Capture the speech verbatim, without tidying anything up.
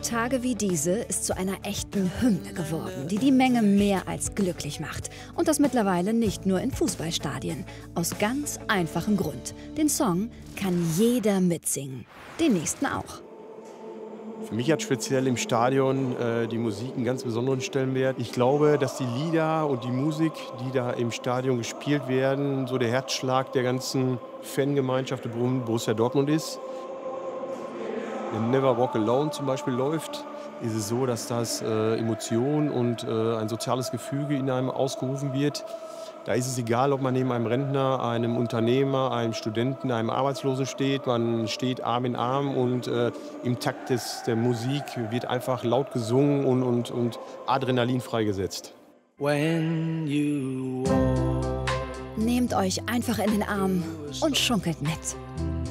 Tage wie diese ist zu einer echten Hymne geworden, die die Menge mehr als glücklich macht. Und das mittlerweile nicht nur in Fußballstadien. Aus ganz einfachem Grund. Den Song kann jeder mitsingen. Den nächsten auch. Für mich hat speziell im Stadion äh, die Musik einen ganz besonderen Stellenwert. Ich glaube, dass die Lieder und die Musik, die da im Stadion gespielt werden, so der Herzschlag der ganzen Fangemeinschaft um Borussia Dortmund ist. Wenn Never Walk Alone zum Beispiel läuft, ist es so, dass das äh, Emotionen und äh, ein soziales Gefüge in einem ausgerufen wird. Da ist es egal, ob man neben einem Rentner, einem Unternehmer, einem Studenten, einem Arbeitslosen steht. Man steht Arm in Arm und äh, im Takt des, der Musik wird einfach laut gesungen und, und, und Adrenalin freigesetzt. When you walk. Nehmt euch einfach in den Arm und schunkelt mit.